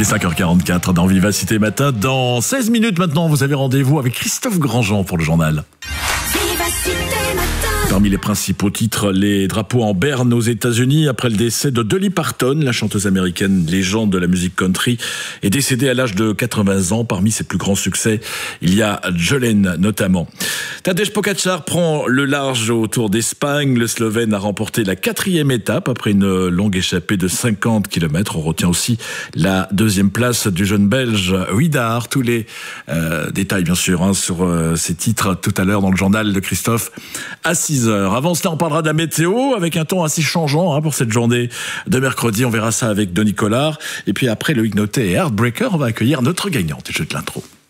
est 5h44 dans Vivacité Matin. Dans 16 minutes maintenant, vous avez rendez-vous avec Christophe Grandjean pour le journal. Parmi les principaux titres, les drapeaux en berne aux États-Unis après le décès de Dolly Parton, la chanteuse américaine légende de la musique country, est décédée à l'âge de 80 ans. Parmi ses plus grands succès, il y a Jolene notamment. Tadej Pogačar prend le large au Tour d'Espagne. Le Slovène a remporté la 4e étape après une longue échappée de 50 km. On retient aussi la 2e place du jeune Belge Huidar. Tous les détails bien sûr sur ces titres tout à l'heure dans le journal de Christophe à 6h. Avant cela, on parlera de la météo avec un ton assez changeant pour cette journée de mercredi. On verra ça avec Denis Collard. Et puis après le Hignoté et Heartbreaker, on va accueillir notre gagnante. Je te l'intro.